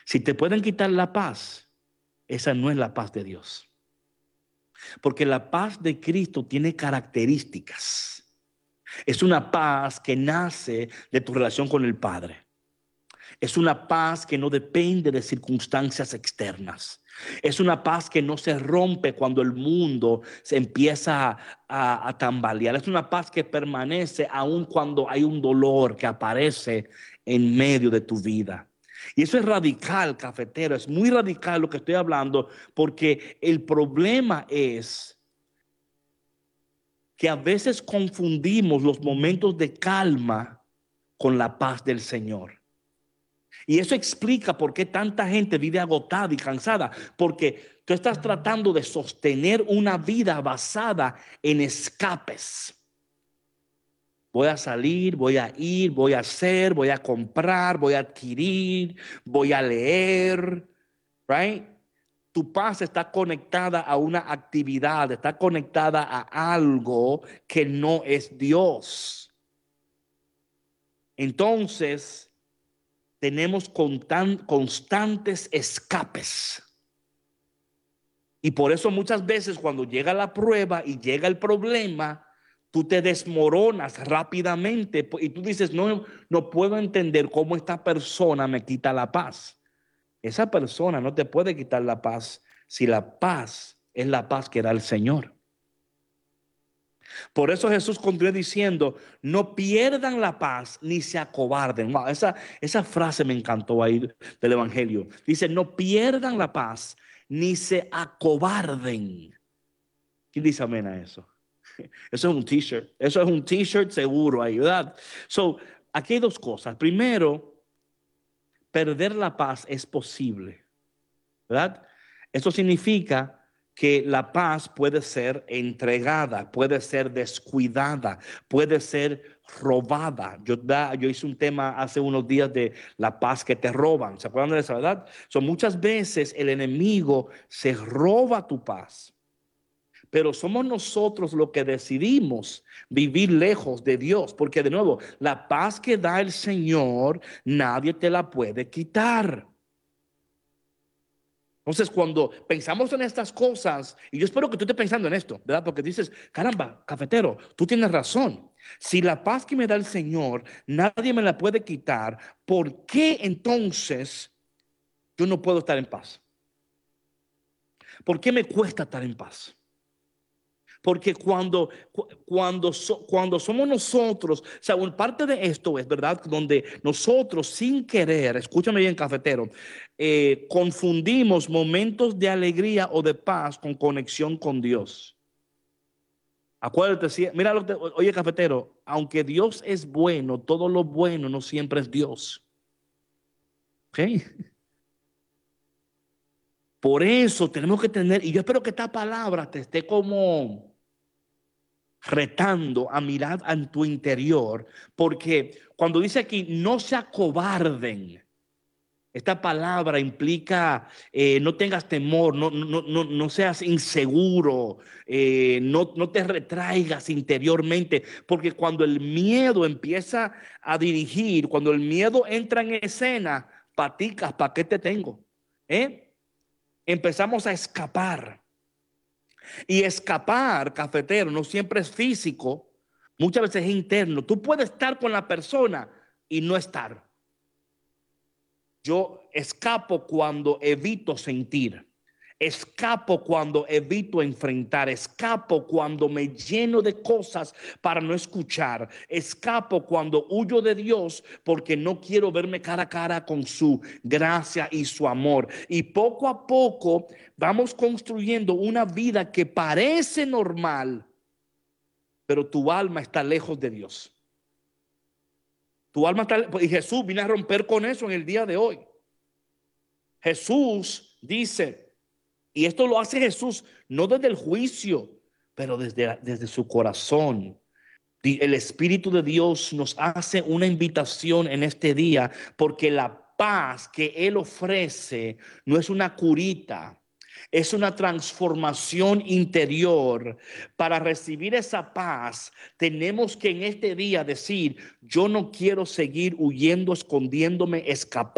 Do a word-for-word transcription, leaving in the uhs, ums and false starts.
Si te pueden quitar la paz, esa no es la paz de Dios. Porque la paz de Cristo tiene características. Es una paz que nace de tu relación con el Padre. Es una paz que no depende de circunstancias externas. Es una paz que no se rompe cuando el mundo se empieza a, a tambalear. Es una paz que permanece aun cuando hay un dolor que aparece en medio de tu vida. Y eso es radical, cafetero. Es muy radical lo que estoy hablando, porque el problema es que a veces confundimos los momentos de calma con la paz del Señor. Y eso explica por qué tanta gente vive agotada y cansada, porque tú estás tratando de sostener una vida basada en escapes. Voy a salir, voy a ir, voy a hacer, voy a comprar, voy a adquirir, voy a leer, right? Tu paz está conectada a una actividad, está conectada a algo que no es Dios. Entonces, tenemos constan- constantes escapes. Y por eso muchas veces cuando llega la prueba y llega el problema, tú te desmoronas rápidamente y tú dices, no, no puedo entender cómo esta persona me quita la paz. Esa persona no te puede quitar la paz si la paz es la paz que da el Señor. Por eso Jesús continúa diciendo, no pierdan la paz ni se acobarden. Wow, esa, esa frase me encantó ahí del Evangelio. Dice, no pierdan la paz ni se acobarden. ¿Quién dice amén a eso? Eso es un t-shirt. Eso es un t-shirt seguro ahí, ¿verdad? So, aquí hay dos cosas. Primero, perder la paz es posible, ¿verdad? Eso significa que la paz puede ser entregada, puede ser descuidada, puede ser robada. Yo, da, yo hice un tema hace unos días de la paz que te roban. ¿Se acuerdan de esa, verdad? So, muchas veces el enemigo se roba tu paz. Pero somos nosotros los que decidimos vivir lejos de Dios. Porque de nuevo, la paz que da el Señor, nadie te la puede quitar. Entonces, cuando pensamos en estas cosas, y yo espero que tú estés pensando en esto, ¿verdad? Porque dices, caramba, cafetero, tú tienes razón. Si la paz que me da el Señor, nadie me la puede quitar, ¿por qué entonces yo no puedo estar en paz? ¿Por qué me cuesta estar en paz? Porque cuando, cuando, cuando somos nosotros, o sea, parte de esto es, ¿verdad? Donde nosotros sin querer, escúchame bien, cafetero, eh, confundimos momentos de alegría o de paz con conexión con Dios. Acuérdate, si, mira lo que, oye, cafetero, aunque Dios es bueno, todo lo bueno no siempre es Dios. ¿Ok? Por eso tenemos que tener, y yo espero que esta palabra te esté como retando a mirar en tu interior, porque cuando dice aquí no se acobarden, esta palabra implica eh, no tengas temor, no, no, no, no seas inseguro, eh, no, no te retraigas interiormente, porque cuando el miedo empieza a dirigir, cuando el miedo entra en escena, paticas, ¿para qué te tengo? ¿Eh? Empezamos a escapar. Y escapar, cafetero, no siempre es físico, muchas veces es interno. Tú puedes estar con la persona y no estar. Yo escapo cuando evito sentir. Escapo cuando evito enfrentar. Escapo cuando me lleno de cosas para no escuchar. Escapo cuando huyo de Dios porque no quiero verme cara a cara con su gracia y su amor. Y poco a poco vamos construyendo una vida que parece normal, pero tu alma está lejos de Dios. Tu alma está, y Jesús vino a romper con eso en el día de hoy. Jesús dice, y esto lo hace Jesús no desde el juicio, pero desde, desde su corazón. El Espíritu de Dios nos hace una invitación en este día, porque la paz que Él ofrece no es una curita, es una transformación interior. Para recibir esa paz, tenemos que en este día decir, yo no quiero seguir huyendo, escondiéndome, escapando